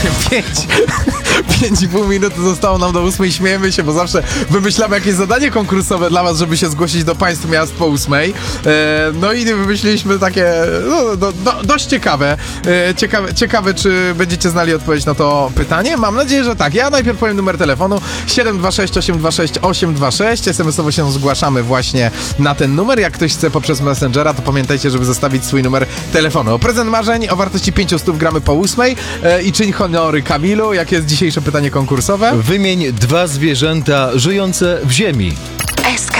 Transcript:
Pięć i pół minuty zostało nam do 8. Śmiejemy się, bo zawsze wymyślamy jakieś zadanie konkursowe dla was, żeby się zgłosić do państw miast po 8. No i wymyśliliśmy takie dość ciekawe. Ciekawe, czy będziecie znali odpowiedź na to pytanie. Mam nadzieję, że tak. Ja najpierw powiem numer telefonu 726 826 826. SMS-owo się zgłaszamy właśnie na ten numer. Jak ktoś chce poprzez Messengera, to pamiętajcie, żeby zostawić swój numer telefonu. O prezent marzeń o wartości 500 gramy po 8. I czyń honory Kamilu. Jakie jest dzisiejsze pytanie konkursowe? Wymień 2 zwierzęta żyjące w ziemi. SK